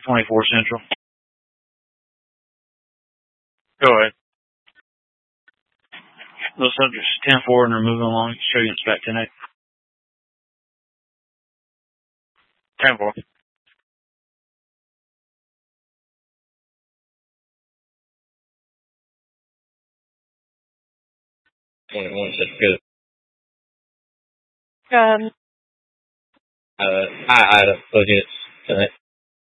24 Central. Go ahead. Those subjects 10-4 and they're moving along. Show you inspect 10-8. 10-4. Good. Hi, Ida. Those units tonight.